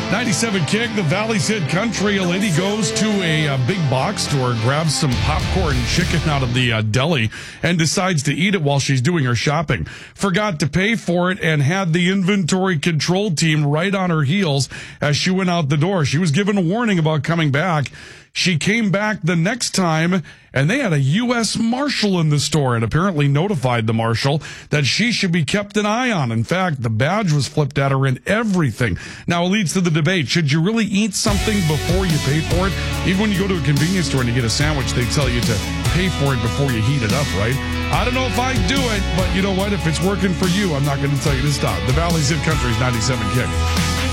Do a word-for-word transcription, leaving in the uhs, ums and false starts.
ninety-seven Kick, the Valley's Hit Country. A lady goes to a, a big box store, grabs some popcorn chicken out of the uh, deli, and decides to eat it while she's doing her shopping. Forgot to pay for it and had the inventory control team right on her heels as she went out the door. She was given a warning about coming back. She came back the next time, and they had a U S Marshal in the store and apparently notified the Marshal that she should be kept an eye on. In fact, the badge was flipped at her and everything. Now, it leads to the debate. Should you really eat something before you pay for it? Even when you go to a convenience store and you get a sandwich, they tell you to pay for it before you heat it up, right? I don't know if I do it, but you know what? If it's working for you, I'm not going to tell you to stop. The Valley's Hit Country's ninety-seven Kick.